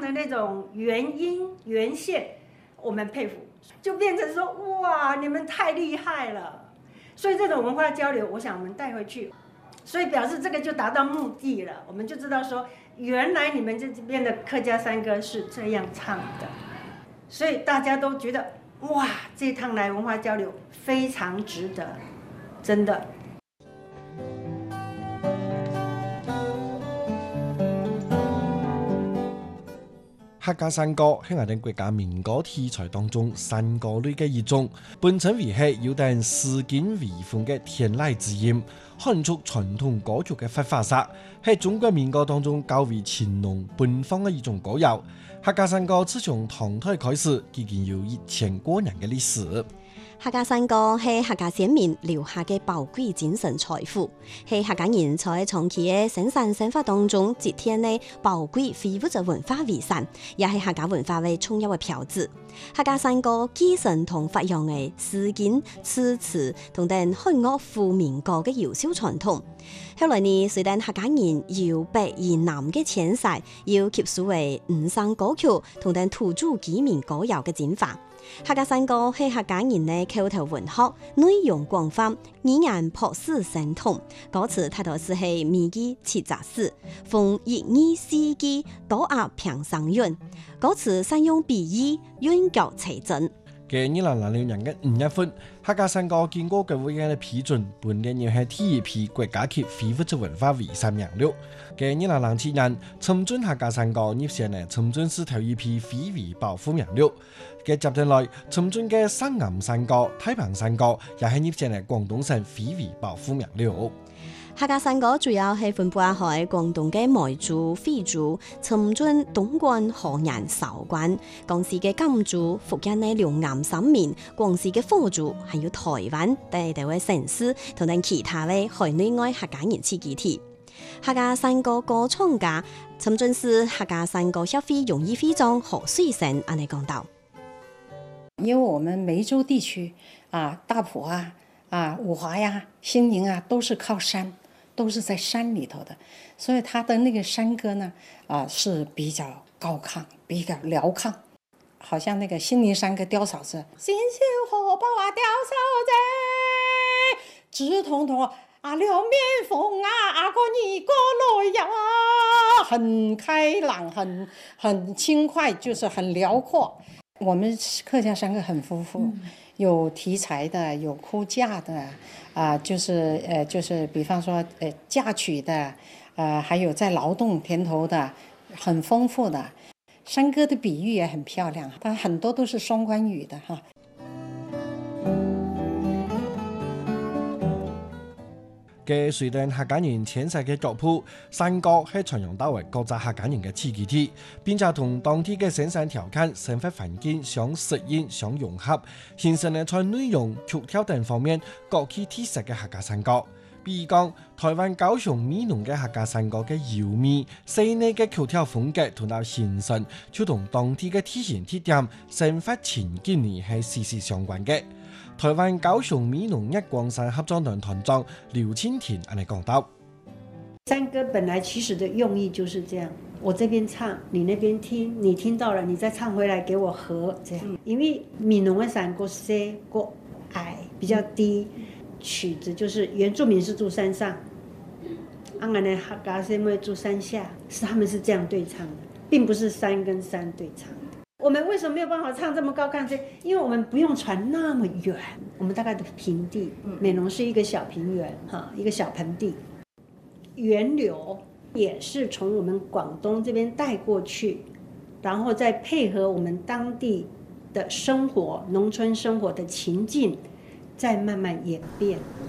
唱的那种原音原线，我们佩服，就变成说哇，你们太厉害了。所以这种文化交流，我想我们带回去，所以表示这个就达到目的了。我们就知道说，原来你们这边的客家山歌是这样唱的，所以大家都觉得哇，这趟来文化交流非常值得，真的。 客家山歌係我哋國家民歌題材當中山歌類嘅一種，本身為係有點詩境微風嘅天籟之音，看出傳統歌曲嘅發發色，係中國民歌當中較為情濃奔放嘅一種歌謠。客家山歌自從唐代開始，已經有1000多年嘅歷史。 客家山歌係客家先民留下嘅寶貴精神財富，係客家人在長期嘅生產生活當中積澱嘅寶貴非物質文化遺產，也係客家文化嘅重要嘅標誌。客家山歌繼承同發揚嘅詩經、詞詞同等漢樂賦民歌嘅優秀傳統。後來呢，隨着客家人由北而南嘅遷徙，要吸收為五山歌曲同等土著居民歌謠嘅進化。客家山歌係客家人嘅口頭文學，內容廣泛，語言樸實生動，歌詞大多是係美意切雜式，逢一二四季多壓平上韻，歌詞善用比喻，韻腳齊整。 嘅2006年嘅5月份，客家山歌經過國會嘅批准，本年又係第一批國家級非物質文化遺產名錄。嘅2007年，深圳客家山歌入選嘅深圳市頭一批非遺保護名錄。嘅接住來，深圳嘅山岩山歌、太平山歌也係入選嘅廣東省非遺保護名錄。 客家山歌主要係分布喺廣東嘅梅州、惠州、深圳、東莞、河南、韶關、廣西嘅甘肅、福建嘅龍岩山面、廣西嘅福州，還有台灣等地位城市同埋其他嘅海內外客家人聚集地。客家山歌歌唱家、深圳市客家山歌協會榮譽會長何水生安尼講道： 因為我們梅州地區大埔五華呀、興寧啊，都是靠山。都是在山裏頭的，所以他的那個山歌呢，是比較高亢，比較遼亢，好像那個興寧山歌碉嫂子，星星火爆碉嫂子，直通通兩面風阿哥你過來呀，很開朗，很輕快，就是很遼闊。我們客家山歌很豐富，有題材的，有哭嫁的。就是比方說嫁娶的，還有在勞動田頭的，很豐富的。山歌的比喻也很漂亮，它很多都是雙關語的哈。 嘅隨着客家人遷徙嘅腳步，山歌係傳揚到為各寨客家人嘅聚集地，並且同當地嘅生產條件、生活環境相適應、相融合，形成咗在內容、曲調等方面各具特色嘅客家山歌。比如講，台灣高雄美濃嘅客家山歌嘅優美、細膩嘅曲調風格同到形成，就同當地嘅體型特點、生活情景呢係息息相關嘅。台灣高雄美濃日光山合唱團團長劉清田安尼講到： 山歌本來其實的用意就是這樣，我這邊唱，你那邊聽，你聽到了，你再唱回來給我和這樣。因為美濃的山歌細過矮，比較低，曲子就是原住民是住山上，安安的客家先會住山下，是他們是這樣對唱的，並不是山跟山對唱。我們為什麼沒有辦法唱這麼高亢？因為我們不用傳那麼遠，我們大概的平地，美濃是一個小平原，一個小盆地，源流也是從我們廣東這邊帶過去，然後再配合我們當地的生活，農村生活的情境，再慢慢演變。